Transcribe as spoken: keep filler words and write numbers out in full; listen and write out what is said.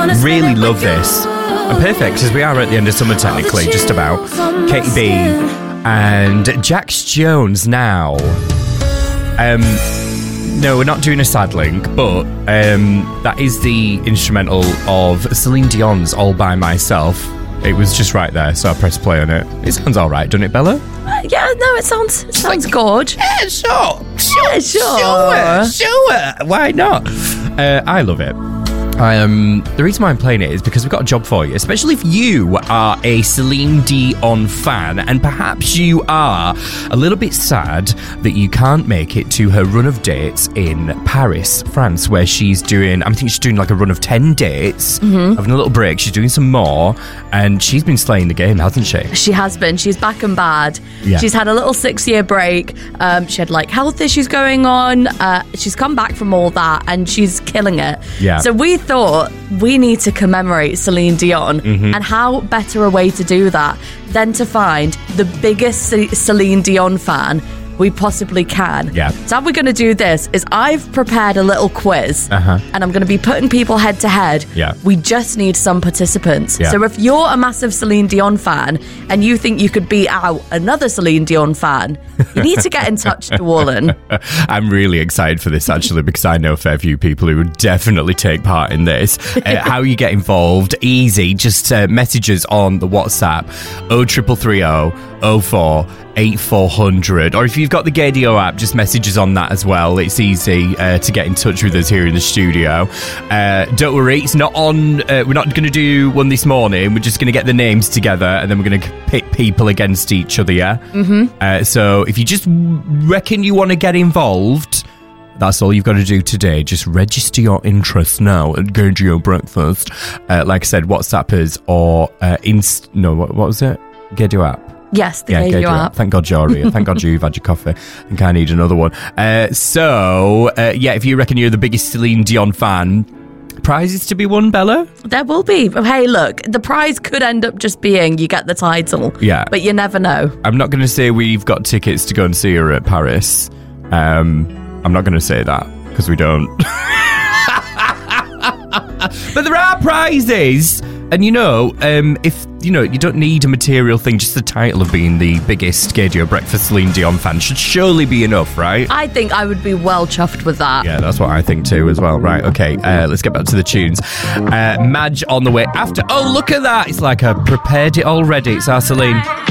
Really love this. And perfect, because we are at the end of summer technically, just about. Katie B and Jax Jones now. Um, no, we're not doing a sad link, but um, that is the instrumental of Celine Dion's All By Myself. It was just right there, so I pressed play on it. It sounds all right, doesn't it, Bella? Uh, yeah, no, it sounds it sounds like, good. Yeah, sure. Sure, yeah, sure. Sure, sure. Why not? Uh, I love it. Um, the reason why I'm playing it is because we've got a job for you, especially if you are a Celine Dion fan and perhaps you are a little bit sad that you can't make it to her run of dates in Paris, France, where she's doing, I think she's doing like a run of ten dates, mm-hmm. having a little break. She's doing some more, and she's been slaying the game, hasn't she? She has been. She's back and bad. Yeah. She's had a little six-year break. Um, she had like health issues going on. Uh, she's come back from all that, and she's killing it. Yeah. So we thought we need to commemorate Celine Dion, mm-hmm. and how better a way to do that than to find the biggest C- Celine Dion fan we possibly can. Yeah. So how we're going to do this is I've prepared a little quiz, uh-huh. and I'm going to be putting people head to head. Yeah. We just need some participants. Yeah. So if you're a massive Celine Dion fan and you think you could beat out another Celine Dion fan, you need to get in touch to Wallen. I'm really excited for this, actually, because I know a fair few people who would definitely take part in this. Uh, how you get involved? Easy. Just uh, messages on the WhatsApp oh three three three oh oh four eight four hundred, or if you've got the Gadio app, just messages on that as well. It's easy uh, to get in touch with us here in the studio. Uh, don't worry, it's not on. Uh, we're not going to do one this morning. We're just going to get the names together, and then we're going to pit people against each other. Yeah. Mm-hmm. Uh, so if you just reckon you want to get involved, that's all you've got to do today. Just register your interest now at Gadio Breakfast. Uh, like I said, WhatsAppers or uh, inst. No, what, what was it? Gadio app. Yes, the yeah, Gadio app. Thank God you're here. Thank God you've had your coffee. I think I need another one. Uh, so, uh, yeah, if you reckon you're the biggest Celine Dion fan, prizes to be won, Bella? There will be. Hey, look, the prize could end up just being you get the title. Yeah. But you never know. I'm not going to say we've got tickets to go and see her at Paris. Um, I'm not going to say that, because we don't. But there are prizes. And you know, um, if you know, you don't need a material thing, just the title of being the biggest Gadio Breakfast Celine Dion fan should surely be enough, right? I think I would be well chuffed with that. Yeah, that's what I think too as well. Right, okay, uh, let's get back to the tunes. Uh, Madge on the way after. Oh, look at that. It's like I prepared it already. It's our Celine.